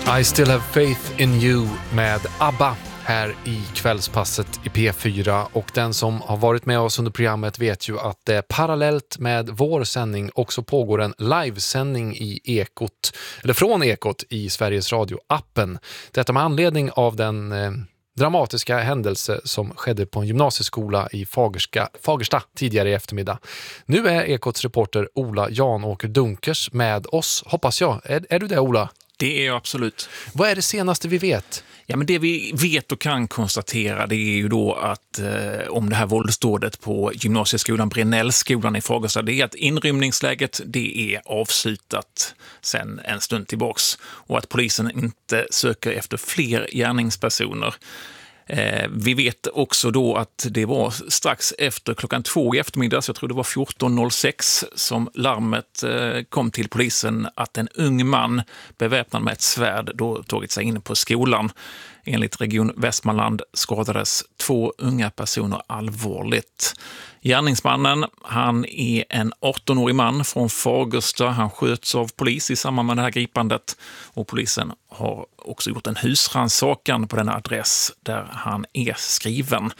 I still have faith in you med ABBA här i kvällspasset i P4, och den som har varit med oss under programmet vet ju att det parallellt med vår sändning också pågår en livesändning i Ekot, eller från Ekot i Sveriges Radio-appen. Detta med anledning av den dramatiska händelse som skedde på en gymnasieskola i Fagersta tidigare i eftermiddag. Nu är Ekots reporter Ola Janåker Dunkers med oss, hoppas jag. Är du det, Ola? Det är jag absolut. Vad är det senaste vi vet? Ja, men det vi vet och kan konstatera, det är ju då att om det här våldsdådet på gymnasieskolan Brinellskolan i Fagersta, det är att inrymningsläget det är avslutat sedan en stund tillbaks och att polisen inte söker efter fler gärningspersoner. Vi vet också då att det var strax efter 2:00 i eftermiddag, så jag tror det var 14.06 som larmet kom till polisen att en ung man beväpnad med ett svärd då tagit sig in på skolan. Enligt Region Västmanland skadades 2 unga personer allvarligt. Gärningsmannen, han är en 18-årig man från Fagersta. Han sköts av polis i samband med det här gripandet, och polisen har också gjort en husrannsakan på den adress där han är skriven.